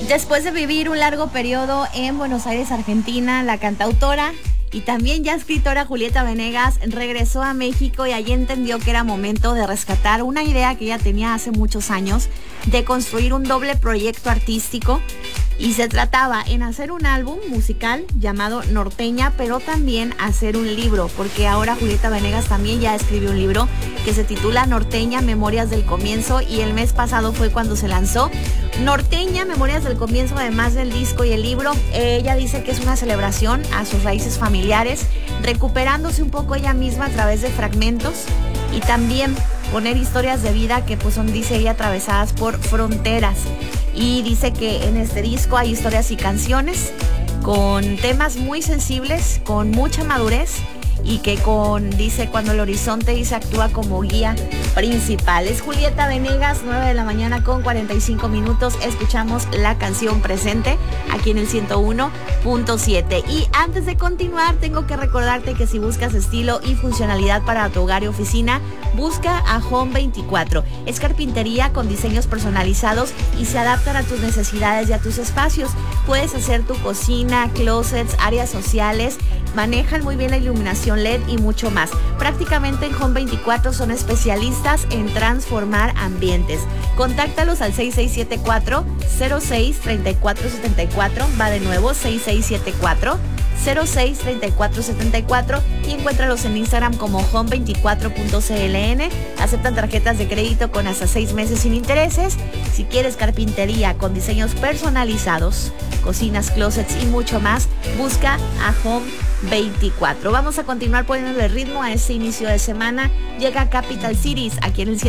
Después de vivir un largo periodo en Buenos Aires, Argentina, la cantautora y también ya escritora Julieta Venegas regresó a México y allí entendió que era momento de rescatar una idea que ella tenía hace muchos años de construir un doble proyecto artístico, y se trataba en hacer un álbum musical llamado Norteña, pero también hacer un libro, porque ahora Julieta Venegas también ya escribió un libro que se titula Norteña, Memorias del Comienzo, y el mes pasado fue cuando se lanzó Norteña, Memorias del Comienzo. Además del disco y el libro, ella dice que es una celebración a sus raíces familiares, recuperándose un poco ella misma a través de fragmentos y también poner historias de vida que pues son, dice ella, atravesadas por fronteras. Y dice que en este disco hay historias y canciones con temas muy sensibles, con mucha madurez, y que dice, cuando el horizonte dice actúa como guía principal. Es Julieta Venegas, 9 de la mañana con 45 minutos. Escuchamos la canción Presente aquí en el 101.7. Y antes de continuar, tengo que recordarte que si buscas estilo y funcionalidad para tu hogar y oficina, busca a Home 24. Es carpintería con diseños personalizados y se adaptan a tus necesidades y a tus espacios. Puedes hacer tu cocina, closets, áreas sociales. Manejan muy bien la iluminación LED y mucho más. Prácticamente en Home 24 son especialistas en transformar ambientes. Contáctalos al 6674-063474. Va de nuevo, 6674-063474, y encuéntralos en Instagram como home24.cln. Aceptan tarjetas de crédito con hasta 6 meses sin intereses. Si quieres carpintería con diseños personalizados, cocinas, closets y mucho más, busca a Home 24. Vamos a continuar poniéndole ritmo a este inicio de semana. Llega Capital Cities aquí en el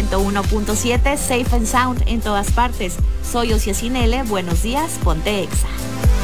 101.7, Safe and Sound en todas partes. Soy Osia Cinele, buenos días, ponte Exa.